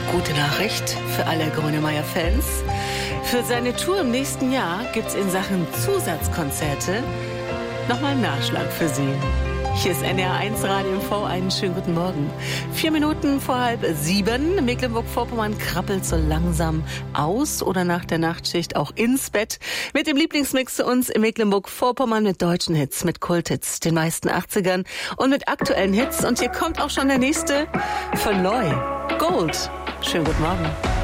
Gute Nachricht für alle Grönemeyer-Fans. Für seine Tour im nächsten Jahr gibt's in Sachen Zusatzkonzerte nochmal einen Nachschlag für Sie. Hier ist NDR1 Radio MV. Einen schönen guten Morgen. 4 Minuten vor 6:30. Mecklenburg-Vorpommern krabbelt so langsam aus oder nach der Nachtschicht auch ins Bett. Mit dem Lieblingsmix zu uns in Mecklenburg-Vorpommern mit deutschen Hits, mit Kulthits, den meisten 80ern und mit aktuellen Hits. Und hier kommt auch schon der nächste, Verloy, Gold. Schönen guten Morgen.